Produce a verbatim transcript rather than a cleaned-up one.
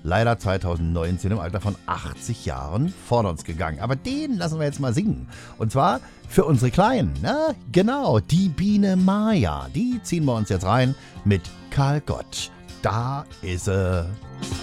leider zweitausendneunzehn im Alter von achtzig Jahren von uns gegangen. Aber den lassen wir jetzt mal singen. Und zwar für unsere Kleinen, ne? Genau, die Biene Maya. Die ziehen wir uns jetzt rein mit Karl Gott. Da ist sie.